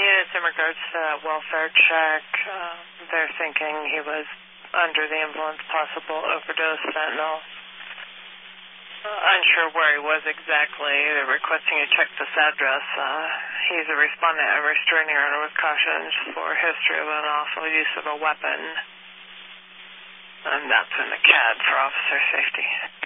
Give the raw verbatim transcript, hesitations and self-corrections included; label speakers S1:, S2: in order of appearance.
S1: Yes, in regards to that welfare check, uh, they're thinking he was under the influence, possible overdose, fentanyl. Uh, unsure where he was exactly. They're requesting a check this address. Uh, he's a respondent, a restraining order with cautions for history of unlawful use of a weapon. And that's in the C A D for officer safety.